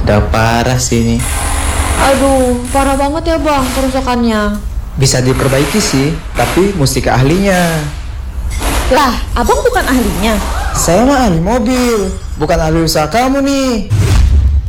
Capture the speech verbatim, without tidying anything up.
Udah parah sih ini. Aduh, parah banget ya bang kerusakannya. Bisa diperbaiki sih, tapi mesti ke ahlinya. Lah, abang bukan ahlinya. Saya mah ahli mobil, bukan ahli usaha kamu nih.